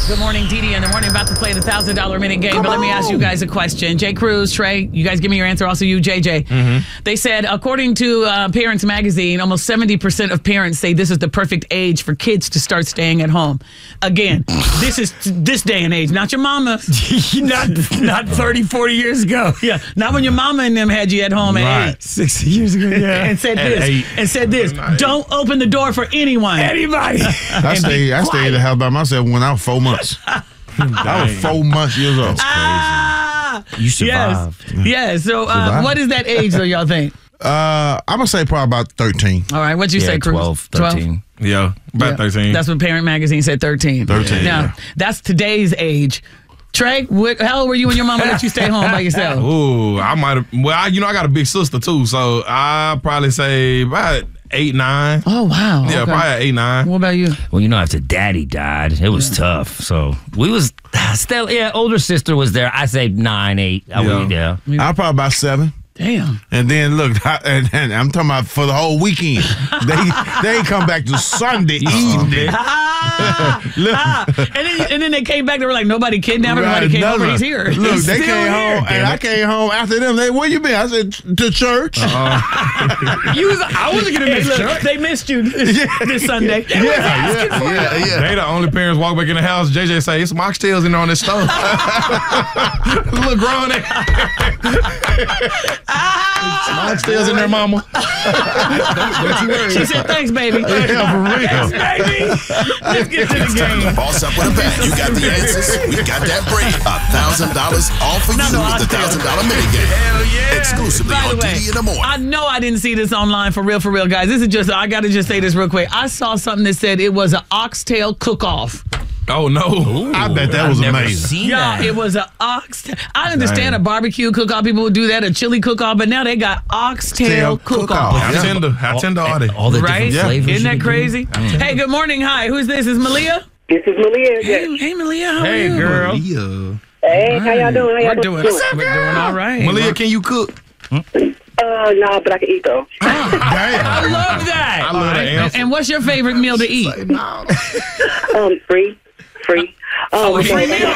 Good morning, Dee in the morning. About to play the $1,000 minute game. But let me ask you guys a question. Jay Cruz, Trey, you guys give me your answer. Also, you, JJ. Mm-hmm. They said, according to Parents Magazine, almost 70% of parents say this is the perfect age for kids to start staying at home. Again, this is this day and age, not your mama. not 30, 40 years ago. Yeah, not when your mama and them had you at home at 8. 60 years ago, yeah. And said this, don't open the door for anyone. Anybody. I stayed at the house by myself when I was 4 months. I was 4 months years old. You survived. Yes. So what is that age, though, y'all think? I'm going to say probably about 13. All right. What'd you say, Cruz? 12, 13. Yeah, about 13. That's what Parent Magazine said, 13. 13. Now, that's today's age. Trey, how old were you when your mama let you stay home by yourself? Ooh, I might have. Well, I got a big sister, too, so I'd probably say about 8, 9. Oh, wow. Yeah, okay. probably 8, 9. What about you? Well, after Daddy died, it was tough. So we was still, older sister was there. I say 9, 8. I probably about 7. Damn. And then look, and I'm talking about for the whole weekend. They ain't come back to Sunday evening. And then they came back. They were like, nobody kidnapped him. Nobody came over. He's here. Look, He's they still came here. home, and I came home after them. Where you been? I said to church. I wasn't gonna miss church. They missed you this Sunday. Yeah. They the only parents walk back in the house. JJ say, it's mocktails in there on this stove. Little grown mocktails in there, mama. Don't you worry. She said, thanks, baby. Yeah, for real. Thanks, baby. Let's get to the game. Boss up with a bet. You got the answers. We got that bread. $1,000 all for you with the $1,000 minute game. Hell yeah. Exclusively By the on way, DD in the morning. I know I didn't see this online for real, guys. This is just, I got to just say this real quick. I saw something that said it was an oxtail cook-off. Oh, no. I bet that was amazing. Seen that. It was an oxtail. I understand a barbecue cook-off. People would do that, a chili cook-off, but now they got oxtail cook-off. How tender are they? All the Right? different flavors. Isn't that crazy? Hey, good morning. Hi. Who's this? Is Malia? This is Malia. Hey, Malia. How are you? Hey, girl. Hey, how y'all doing? We're doing all right. Malia, can you cook? No, but I can eat though. I love that. I love that answer. And what's your favorite meal to eat? Free. Free meal.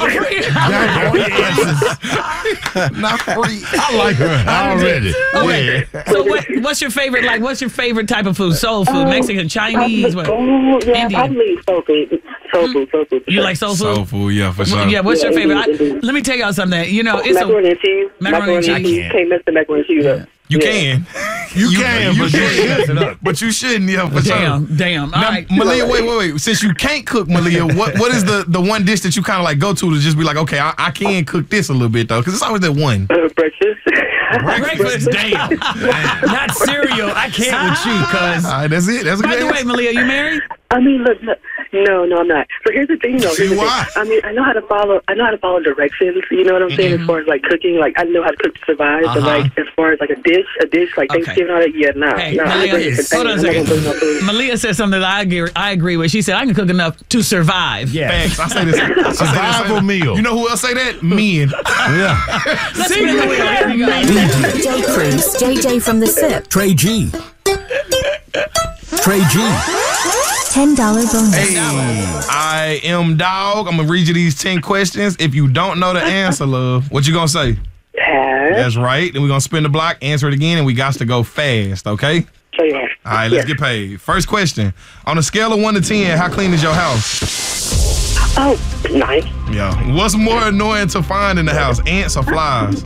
Not free. I like her already. Okay. So what's your favorite? Like, what's your favorite type of food? Soul food, Mexican, Chinese, what? Indian. Probably soul food. Soul food. You like soul food? Soul food, yeah, for sure. Yeah. What's your favorite? Let me tell y'all something. It's macaroni and cheese. Macaroni and cheese. Can't mess the macaroni and cheese up. You can. You can, but you shouldn't, yeah, for sure. Damn. All Now, right. Malia, wait. Since you can't cook, Malia, what is the one dish that you kind of like go to just be like, okay, I can cook this a little bit though, because it's always that one. Breakfast. Breakfast, damn. Not cereal. I can't with you, cuz. All right, that's it. That's a By good the way, answer. Malia, you married? I mean, look. No, I'm not. But here's the thing, though. See why? I mean, I know how to follow directions. You know what I'm saying? As far as like cooking, like I know how to cook to survive. But like as far as like a dish like Thanksgiving, all that, nah. Hey, nah, Malia, hold on a second. Malia said something that I agree with. She said, I can cook enough to survive. Yeah. Facts. I say this. Survival meal. You know who else say that? Men. Yeah. Let's spin the wheel. Here we go. Jay Cruz, JJ from the SIP. Trey G. $10 bonus. Hey, I am dog. I'm gonna read you these 10 questions. If you don't know the answer, love, what you gonna say? That's right. Then we're gonna spin the block, answer it again, and we got to go fast, okay? So yeah. All right, let's get paid. First question. On a scale of 1 to 10, how clean is your house? Oh, nice. Yeah. What's more annoying to find in the house, ants or flies?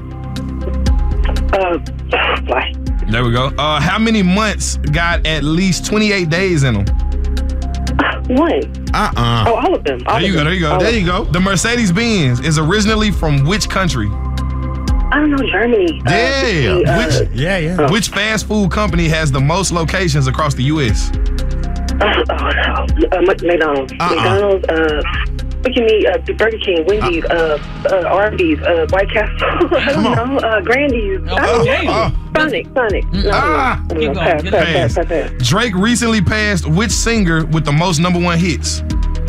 Fly. There we go. How many months got at least 28 days in them? One. Uh-uh. Oh, all of them. There you go. The Mercedes-Benz is originally from which country? I don't know, Germany. Which fast food company has the most locations across the U.S.? McDonald's. McDonald's, what you mean? Burger King, Wendy's, Arby's, White Castle, I don't know, Grandy's. Sonic. Keep going. Pass. Drake recently passed which singer with the most #1 hits?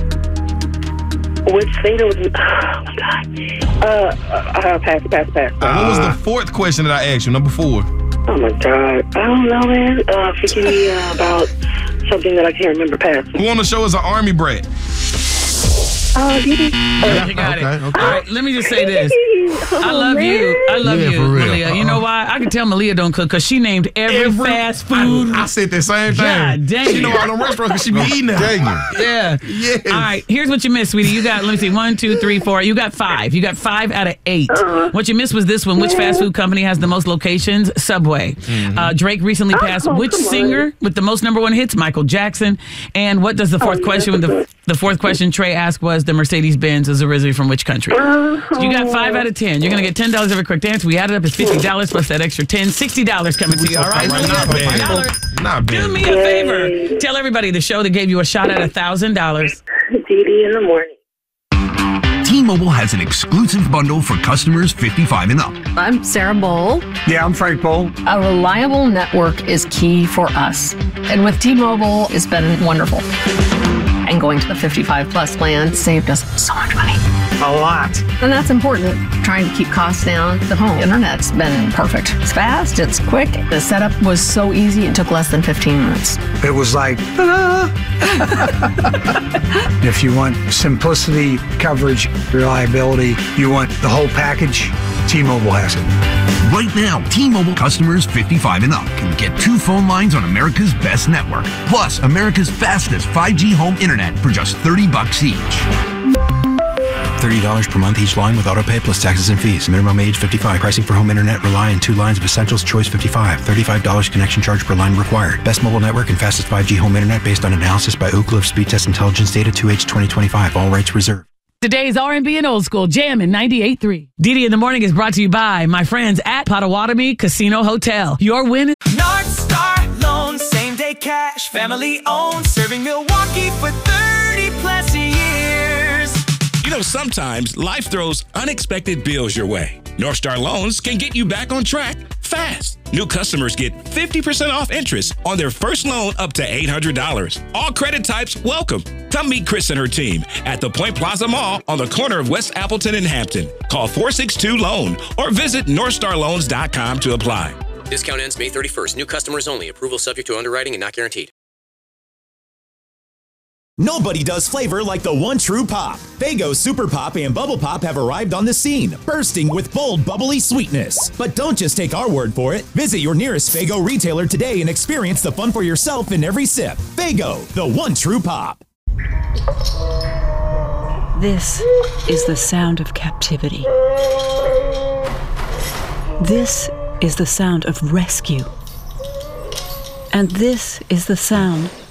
Which singer was? Oh my God. Pass. What was the fourth question that I asked you? Number 4. Oh my God. I don't know, man. Forgive me about something that I can't remember. Pass. Who on the show is an Army brat? Didi. You got it. All right, let me just say this. I love you. I love Yeah, you, for real. Malia. You know why? I can tell Malia don't cook because she named every fast food. I said the same thing. God dang She it. know all them restaurants because she be eating them. Dang it. Yeah. Yes. All right. Here's what you missed, sweetie. You got, let me see, 1, 2, 3, 4. You got 5. You got 5 out of 8. What you missed was this one. Which fast food company has the most locations? Subway. Drake recently passed which singer with the most #1 hits? Michael Jackson. And what does the fourth question? The fourth question Trey asked was the Mercedes-Benz is originally from which country? So you got 5 out of 10. You're going to get $10 every correct answer. We added up as $50 plus that extra 10. $60 coming to you. All right. Not bad. Not bad. Do me a favor. Tell everybody the show that gave you a shot at $1,000. Didi in the morning. T-Mobile has an exclusive bundle for customers 55 and up. I'm Sarah Bowl. Yeah, I'm Frank Bowl. A reliable network is key for us. And with T-Mobile, it's been wonderful. And going to the 55 plus plan saved us so much money. A lot. And that's important. Trying to keep costs down. The home internet's been perfect. It's fast, it's quick. The setup was so easy, it took less than 15 minutes. It was like, ta-da! If you want simplicity, coverage, reliability, you want the whole package, T-Mobile has it. Right now, T-Mobile customers 55 and up can get 2 phone lines on America's best network, plus America's fastest 5G home internet for just $30 each. $30 per month each line with autopay plus taxes and fees. Minimum age 55. Pricing for home internet rely on 2 lines of Essentials Choice 55. $35 connection charge per line required. Best mobile network and fastest 5G home internet based on analysis by Ookla of Speed Test Intelligence data 2H 2025. All rights reserved. Today's R&B and Old School Jam in 98.3. Didi in the Morning is brought to you by my friends at Potawatomi Casino Hotel. Your win. North Star Loan, same day cash, family owned, serving Milwaukee for 30 plus years. You know, sometimes life throws unexpected bills your way. North Star Loans can get you back on track fast. New customers get 50% off interest on their first loan up to $800. All credit types welcome. Come meet Chris and her team at the Point Plaza Mall on the corner of West Appleton and Hampton. Call 462-LOAN or visit NorthstarLoans.com to apply. Discount ends May 31st. New customers only. Approval subject to underwriting and not guaranteed. Nobody does flavor like the one true pop. Faygo Super Pop and Bubble Pop have arrived on the scene, bursting with bold, bubbly sweetness. But don't just take our word for it. Visit your nearest Faygo retailer today and experience the fun for yourself in every sip. Faygo, the one true pop. This is the sound of captivity. This is the sound of rescue. And this is the sound